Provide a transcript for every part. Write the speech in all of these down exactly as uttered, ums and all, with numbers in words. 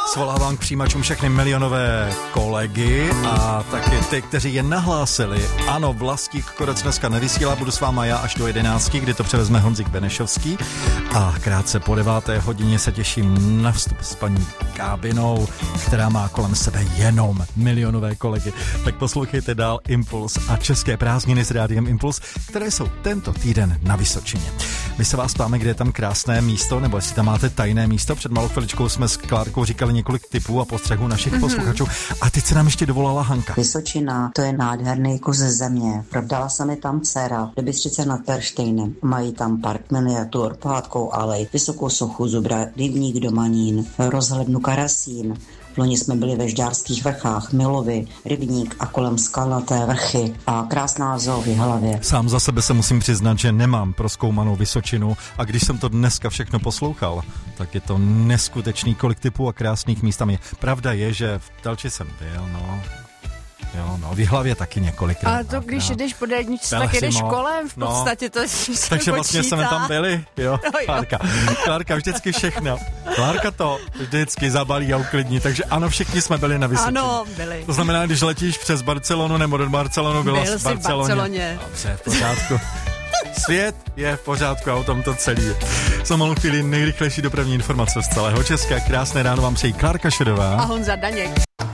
Svolávám k přijímačům všechny milionové kolegy a taky ty, kteří je nahlásili. Ano, Vlastík Korec dneska nevysílá, budu s váma já až do jedenácti, kdy to převezme Honzik Benešovský. A krátce po deváté hodině se těším na vstup s paní Kábinou, která má kolem sebe jenom milionové kolegy. Tak poslouchejte dál Impuls a české prázdniny s Rádiem Impuls, které jsou tento týden na Vysočině. My se vás ptáme, kde je tam krásné místo, nebo jestli tam máte tajné místo. Před malou chviličkou jsme s Klárkou říkali několik tipů a postřehů našich mm-hmm. posluchačů. A teď se nám ještě dovolala Hanka. Vysočina, to je nádherný kus země. Prodala se mi tam dcera do Bystřice nad Perštejnem. Mají tam park miniatur, pohádkou alej, vysokou sochu Zubra, rybník Domanín, rozhlednu Karasín. Loni jsme byli ve Žďárských vrchách, Milovi, rybník a kolem skalnaté vrchy a krásná zoo v Jihlavě. Sám za sebe se musím přiznat, že nemám prozkoumanou Vysočinu a když jsem to dneska všechno poslouchal, tak je to neskutečný, kolik typů a krásných míst tam je. Pravda je, že v Telči jsem byl, no... Jo, no, v Jihlavě taky několikrát. Ale to, když jdeš po D jedničce, tak jdeš kolem, v podstatě no, to se takže vlastně jsme tam byli, jo, no, Klárka. Klárka vždycky všechno. Klárka to vždycky zabalí a uklidní, takže ano, všichni jsme byli na Vysočině. Ano, byli. To znamená, když letíš přes Barcelonu nebo do Barcelonu, byla Byl v Barceloně. v Barceloně. Dobře, v pořádku. Svět je v pořádku a o tom to celý je. Za malou chvíli nejrychlejší dopravní informace z celého Česka. Krásné ráno vám přejí Klárka Šedová a Honza Daněk.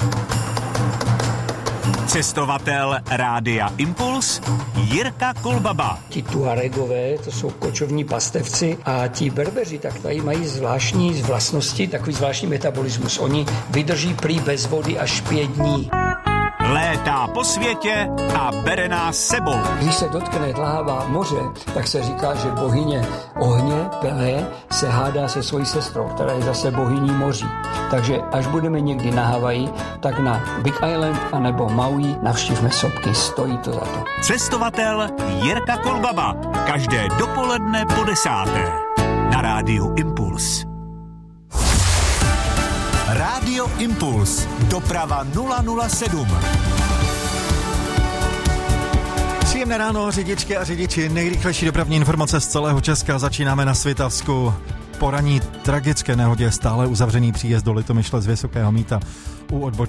Cestovatel Rádia Impuls Jirka Kolbaba. Ti Tuaregové, to jsou kočovní pastevci a ti Berbeři, tak tady mají zvláštní vlastnosti, takový zvláštní metabolismus. Oni vydrží prý bez vody až pět dní. Létá po světě a bere nás sebou. Když se dotkne dláhava moře, tak se říká, že bohyně ohně, Pelé, se hádá se svojí sestrou, která je zase bohyní moří. Takže až budeme někdy na Havaji, tak na Big Island anebo Maui navštívme sopky, stojí to za to. Cestovatel Jirka Kolbaba. Každé dopoledne po desáté. Na Rádiu Impuls. Rádio Impuls. Doprava nula nula sedm. Příjemné ráno, řidičky a řidiči. Nejrychlejší dopravní informace z celého Česka. Začínáme na Svitavsku. Po ranní tragické nehodě stále uzavřený příjezd do Litomyšle z Vysokého Mýta u odbočky